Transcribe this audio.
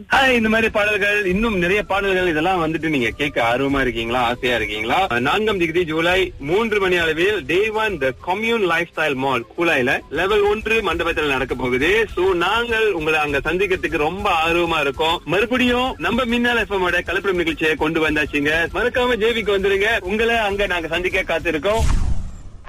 இந்த மாதிரி பாடல்கள், இன்னும் நிறைய பாடல்கள் இதெல்லாம் வந்துட்டு நீங்க கேட்க ஆர்வமா இருக்கீங்களா, ஆசையா இருக்கீங்களா? 4ஆம் தேதி ஜூலை 3 மணி அளவில் Day 1 The Commune Lifestyle Mall கூலாயில level 1 மண்டபத்தில் நடக்க போகுது. சோ நாங்கள் உங்களை அங்க சந்திக்கிறதுக்கு ரொம்ப ஆர்வமா இருக்கோம். மறுபடியும் நம்ம மின்னல் FM கலப்படம் நிகழ்ச்சியை கொண்டு வந்தாச்சுங்க. மறக்காம ஜேவிக்கு வந்துருங்க. உங்களை அங்க நாங்க சந்திக்க காத்திருக்கோம்.